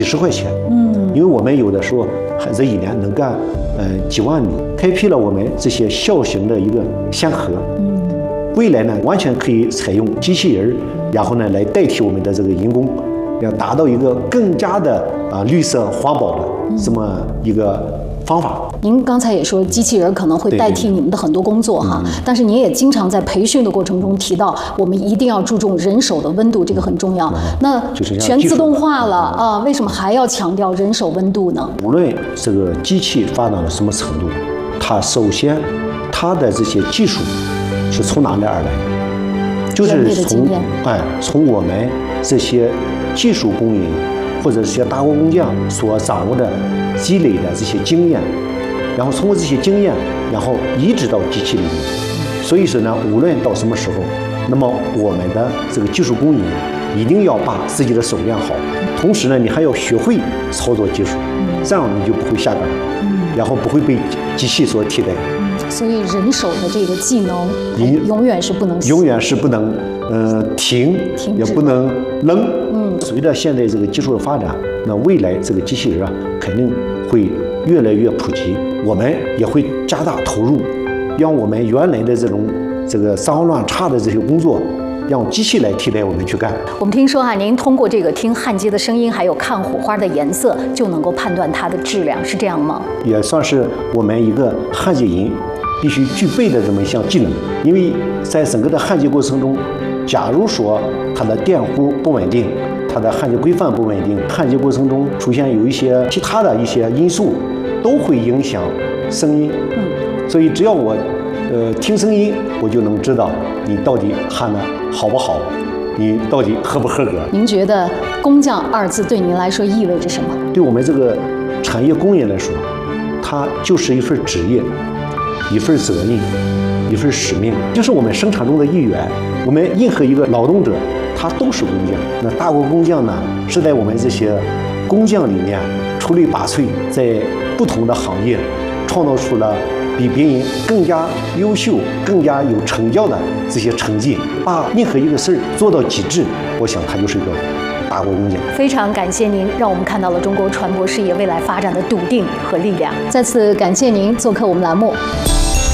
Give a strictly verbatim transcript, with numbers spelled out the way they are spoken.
几十块钱。嗯，因为我们有的时候孩子一年能干呃几万米，开辟了我们这些小型的一个先河。嗯，未来呢，完全可以采用机器人，然后呢来代替我们的这个人工，要达到一个更加的啊绿色环保的这么一个方法。 您刚才也说机器人可能会代替你们的很多工作哈，但是您也经常在培训的过程中提到，我们一定要注重人手的温度，这个很重要。那全自动化了啊，为什么还要强调人手温度呢？ 无论这个机器发展到什么程度，它首先它的这些技术是从哪里而来？就是从哎从我们这些技术工人或者这些打工工匠所掌握的积累的这些经验。然后通过这些经验，然后移植到机器里面。所以说呢，无论到什么时候，那么我们的这个技术工人一定要把自己的手练好，同时呢，你还要学会操作技术，这样你就不会下岗，然后不会被机器所替代。 所以人手的这个技能永远是不能永远是不能呃停，也不能扔。嗯，随着现在这个技术的发展，那未来这个机器人啊，肯定会越来越普及。我们也会加大投入，让我们原来的这种这个脏乱差的这些工作，让机器来替代我们去干。 我们听说啊，您通过这个听焊接的声音，还有看火花的颜色，就能够判断它的质量，是这样吗？ 也算是我们一个焊接人必须具备的这么一项技能。因为在整个的焊接过程中，假如说它的电弧不稳定，它的焊接规范不稳定，焊接过程中出现有一些其他的一些因素，都会影响声音。嗯，所以只要我呃听声音，我就能知道你到底焊的好不好，你到底合不合格。 您觉得工匠二字对您来说意味着什么？ 对我们这个产业工人来说，它就是一份职业，一份责任，一份使命，就是我们生产中的一员。我们任何一个劳动者，他都是工匠。那大国工匠呢，是在我们这些工匠里面出类拔萃，在不同的行业创造出了比别人更加优秀、更加有成就的这些成绩，把任何一个事儿做到极致，我想他就是一个大国工匠。 非常感谢您，让我们看到了中国船舶事业未来发展的笃定和力量。再次感谢您做客我们栏目。